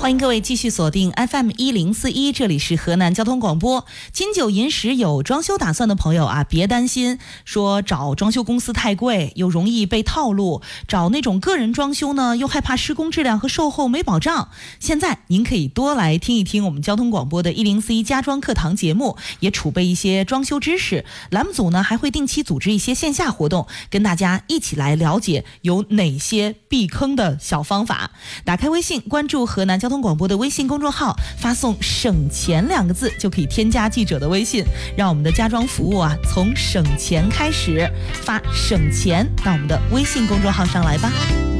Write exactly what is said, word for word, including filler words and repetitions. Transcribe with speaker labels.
Speaker 1: 欢迎各位继续锁定 F M 一零四一，这里是河南交通广播。金九银十有装修打算的朋友啊，别担心，说找装修公司太贵，又容易被套路；找那种个人装修呢，又害怕施工质量和售后没保障。现在您可以多来听一听我们交通广播的一零四一家装课堂节目，也储备一些装修知识。栏目组呢还会定期组织一些线下活动，跟大家一起来了解有哪些避坑的小方法。打开微信，关注河南交通广播的微信公众号，发送省钱两个字就可以添加记者的微信，让我们的家装服务啊从省钱开始，发省钱到我们的微信公众号上来吧。